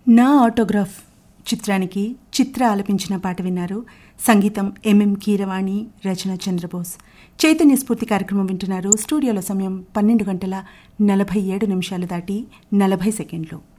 నా ఆటోగ్రాఫ్ చిత్రానికి చిత్ర ఆలపించిన పాట విన్నారు. సంగీతం ఎంఎం కీరవాణి, రచన చంద్రబోస్. చైతన్య స్ఫూర్తి కార్యక్రమం వింటున్నారు. స్టూడియోలో సమయం 12 గంటల 47 నిమిషాలు దాటి 40 సెకండ్లు.